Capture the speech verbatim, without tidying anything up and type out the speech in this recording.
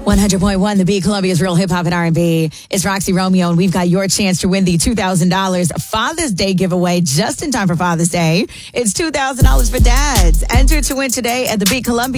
one hundred point one The Beat, Columbia's Real Hip Hop and R and B. It's Roxy Romeo, and we've got your chance to win the two thousand dollars Father's Day giveaway just in time for Father's Day. It's two thousand dollars for dads. Enter to win today at The Beat, Columbia.